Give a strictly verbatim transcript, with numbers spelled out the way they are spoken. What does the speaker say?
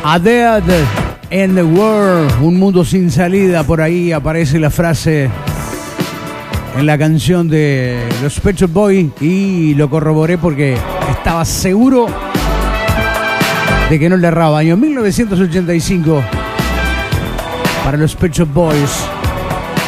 A Dead in the World, un mundo sin salida. Por ahí aparece la frase en la canción de los Pet Shop Boys y lo corroboré porque estaba seguro de que no le erraba. Año mil novecientos ochenta y cinco para los Pet Shop Boys.